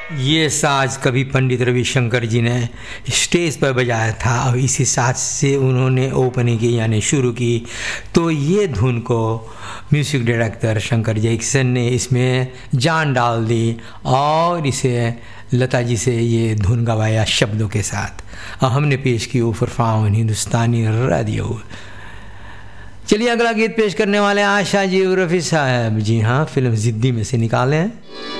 ये साज कभी पंडित रविशंकर जी ने स्टेज पर बजाया था और इसी साज से उन्होंने ओपनिंग की यानी शुरू की। तो ये धुन को म्यूज़िक डायरेक्टर शंकर जैक्सन ने इसमें जान डाल दी और इसे लता जी से ये धुन गवाया शब्दों के साथ। और हमने पेश की फरफाउन हिंदुस्तानी रेडियो। चलिए अगला गीत पेश करने वाले आशा जी और रफ़ी साहब। जी हाँ, फिल्म ज़िद्दी में से निकाले हैं।